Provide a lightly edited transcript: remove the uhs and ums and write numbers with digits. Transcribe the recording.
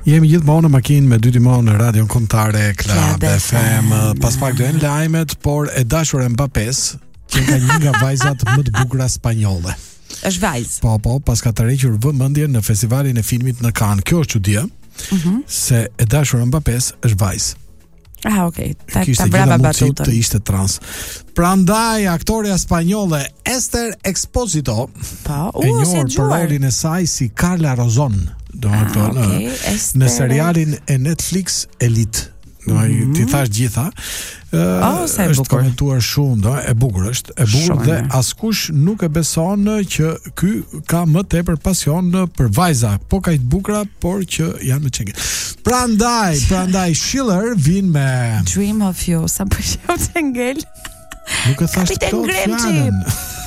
Jemi gjithmonë në makinë me dy timon në radion kombëtare Club FM. Pas pak do jenë lajmet, por e dashur e Mbappés, që ka një nga vajzat më të bukura spanjolle. Është vajzë. Po, pas ka tërhequr vëmendjen në festivalin e filmit në Cannes. Kjo është çudia, se e dashur e Mbappés është vajzë. Okay. Ta brava batutën. Të ishte trans. Prandaj aktoreja spanjolle Esther Expósito, e njohur për rolin e saj si Carla Rozon, në serialin e Netflix Elite. Ti thash gjitha. Është komentuar shumë, e bukur është, dhe askush nuk e beson që ky ka më tepër pasion për vajza, po kaq të bukura, por që janë më çeke. Prandaj Schiller vin me Dream of You, sa po shoh të ngel. Nuk e thash këtë fjalën.